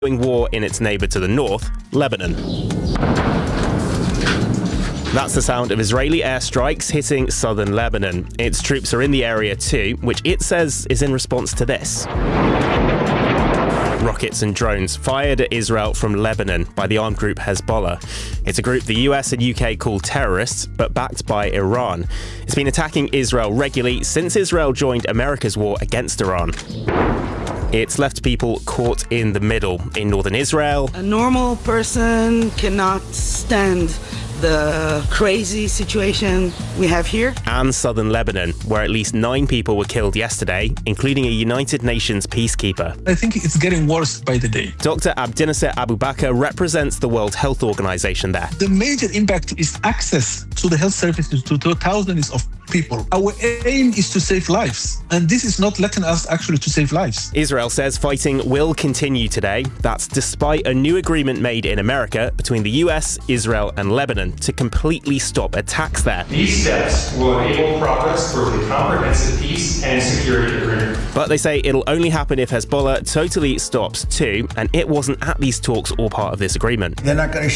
war in its neighbour to the north, Lebanon. That's the sound of Israeli airstrikes hitting southern Lebanon. Its troops are in the area too, which it says is in response to this. Rockets and drones fired at Israel from Lebanon by the armed group Hezbollah. It's a group the US and UK call terrorists, but backed by Iran. It's been attacking Israel regularly since Israel joined America's war against Iran. It's left people caught in the middle in northern Israel. A normal person cannot stand the crazy situation we have here. And southern Lebanon, where at least 9 people were killed yesterday, including a United Nations peacekeeper. I think it's getting worse by the day. Dr. Abdinasser Abu Bakr represents the World Health Organization there. The major impact is access to the health services to thousands of people. Our aim is to save lives, and this is not letting us actually to save lives. Israel says fighting will continue today. That's despite a new agreement made in America between the US, Israel, and Lebanon to completely stop attacks there. These steps will enable progress towards a comprehensive peace and security agreement. But they say it'll only happen if Hezbollah totally stops too, and it wasn't at these talks or part of this agreement. They're not going to